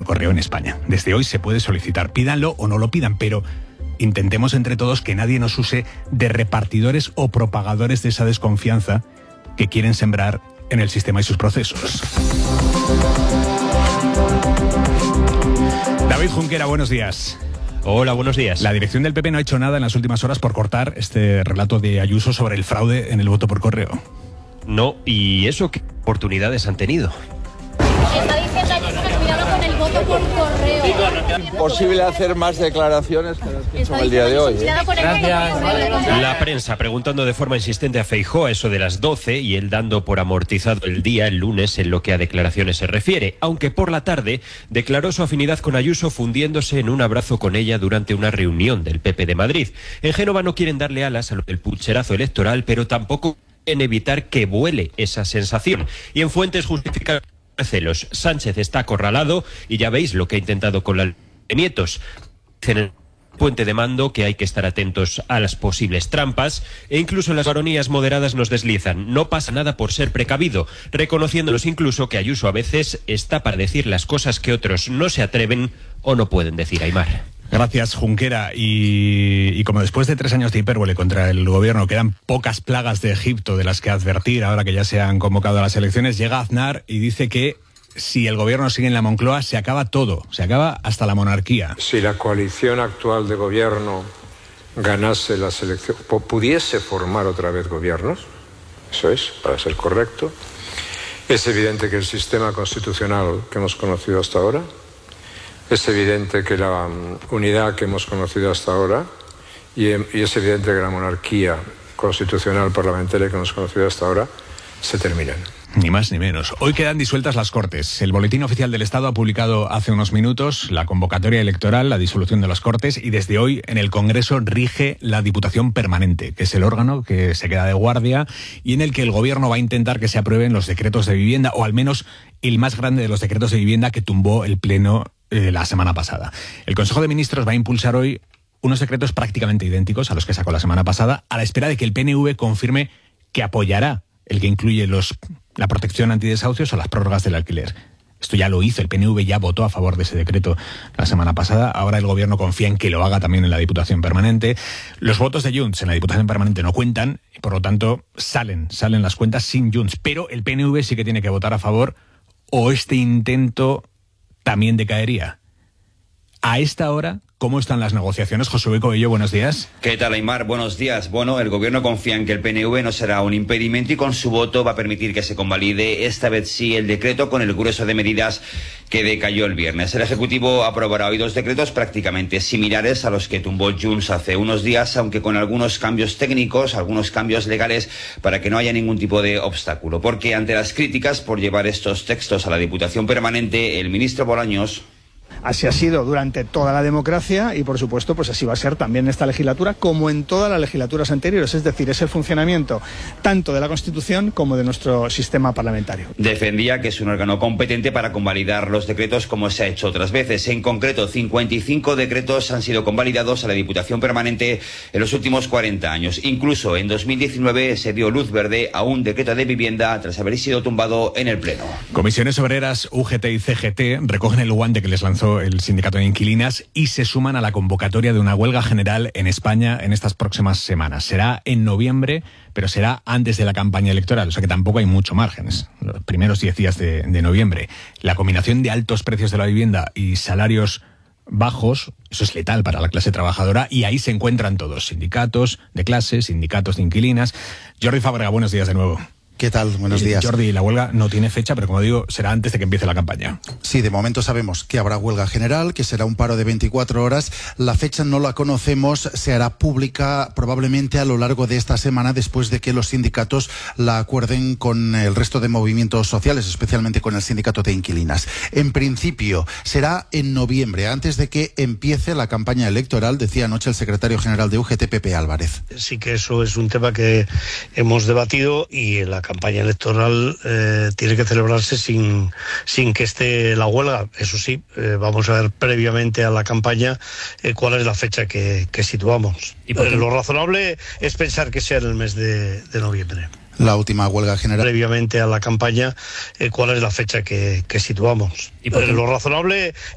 correo en España. Desde hoy se puede solicitar. Pídanlo o no lo pidan, pero intentemos entre todos que nadie nos use de repartidores o propagadores de esa desconfianza que quieren sembrar en el sistema y sus procesos. David Junquera, buenos días. Hola, buenos días. La dirección del PP no ha hecho nada en las últimas horas por cortar este relato de Ayuso sobre el fraude en el voto por correo. No, ¿y eso qué oportunidades han tenido? Está diciendo Ayuso que cuidado con el voto por correo. Posible hacer más declaraciones que las que he hecho el día de hoy. Gracias. La prensa preguntando de forma insistente a Feijóo a eso de las 12 y él dando por amortizado el día el lunes en lo que a declaraciones se refiere, aunque por la tarde declaró su afinidad con Ayuso fundiéndose en un abrazo con ella durante una reunión del PP de Madrid. En Génova no quieren darle alas a lo del pucherazo electoral, pero tampoco en evitar que vuele esa sensación. Y en fuentes justifican celos. Sánchez está acorralado y ya veis lo que ha intentado con la Nietos. En el puente de mando que hay que estar atentos a las posibles trampas e incluso las baronías moderadas nos deslizan. No pasa nada por ser precavido, reconociéndolos incluso que Ayuso a veces está para decir las cosas que otros no se atreven o no pueden decir, Aimar. Gracias, Junquera. Y como después de 3 años de hipérbole contra el gobierno quedan pocas plagas de Egipto de las que advertir ahora que ya se han convocado a las elecciones, llega Aznar y dice que si el gobierno sigue en la Moncloa se acaba todo, se acaba hasta la monarquía. Si la coalición actual de gobierno ganase las elecciones, pudiese formar otra vez gobiernos, eso es, para ser correcto, es evidente que el sistema constitucional que hemos conocido hasta ahora, es evidente que la unidad que hemos conocido hasta ahora y es evidente que la monarquía constitucional parlamentaria que hemos conocido hasta ahora se terminan. Ni más ni menos. Hoy quedan disueltas las Cortes. El Boletín Oficial del Estado ha publicado hace unos minutos la convocatoria electoral, la disolución de las Cortes, y desde hoy en el Congreso rige la Diputación Permanente, que es el órgano que se queda de guardia y en el que el Gobierno va a intentar que se aprueben los decretos de vivienda, o al menos el más grande de los decretos de vivienda que tumbó el Pleno la semana pasada. El Consejo de Ministros va a impulsar hoy unos decretos prácticamente idénticos a los que sacó la semana pasada, a la espera de que el PNV confirme que apoyará el que incluye la protección antidesahucios o las prórrogas del alquiler. Esto ya lo hizo, el PNV ya votó a favor de ese decreto la semana pasada, ahora el gobierno confía en que lo haga también en la Diputación Permanente. Los votos de Junts en la Diputación Permanente no cuentan, y por lo tanto salen las cuentas sin Junts, pero el PNV sí que tiene que votar a favor o este intento también decaería. A esta hora, ¿cómo están las negociaciones? Josué Coello, buenos días. ¿Qué tal, Aimar? Buenos días. Bueno, el gobierno confía en que el PNV no será un impedimento y con su voto va a permitir que se convalide esta vez sí el decreto con el grueso de medidas que decayó el viernes. El Ejecutivo aprobará hoy 2 decretos prácticamente similares a los que tumbó Junts hace unos días, aunque con algunos cambios técnicos, algunos cambios legales para que no haya ningún tipo de obstáculo. Porque ante las críticas por llevar estos textos a la Diputación Permanente, el ministro Bolaños... Así ha sido durante toda la democracia y, por supuesto, pues así va a ser también en esta legislatura como en todas las legislaturas anteriores. Es decir, es el funcionamiento tanto de la Constitución como de nuestro sistema parlamentario. Defendía que es un órgano competente para convalidar los decretos como se ha hecho otras veces. En concreto, 55 decretos han sido convalidados a la Diputación Permanente en los últimos 40 años. Incluso en 2019 se dio luz verde a un decreto de vivienda tras haber sido tumbado en el Pleno. Comisiones Obreras, UGT y CGT recogen el guante que les lanzó el sindicato de inquilinas y se suman a la convocatoria de una huelga general en España en estas próximas semanas. Será en noviembre, pero será antes de la campaña electoral, o sea que tampoco hay mucho margen. Los primeros 10 días de noviembre. La combinación de altos precios de la vivienda y salarios bajos, eso es letal para la clase trabajadora, y ahí se encuentran todos, sindicatos de clase, sindicatos de inquilinas. Jordi Fábrega, buenos días de nuevo. ¿Qué tal? Buenos días. Jordi, la huelga no tiene fecha, pero como digo, será antes de que empiece la campaña. Sí, de momento sabemos que habrá huelga general, que será un paro de 24 horas. La fecha no la conocemos, se hará pública probablemente a lo largo de esta semana después de que los sindicatos la acuerden con el resto de movimientos sociales, especialmente con el sindicato de inquilinas. En principio será en noviembre, antes de que empiece la campaña electoral, decía anoche el secretario general de UGT, Pepe Álvarez. Sí que eso es un tema que hemos debatido y la campaña electoral tiene que celebrarse sin que esté la huelga. Eso sí, vamos a ver previamente a la campaña cuál es la fecha que situamos. ¿Y lo razonable es pensar que sea en el mes de noviembre. La última huelga general. Previamente a la campaña, cuál es la fecha que situamos. ¿Y lo razonable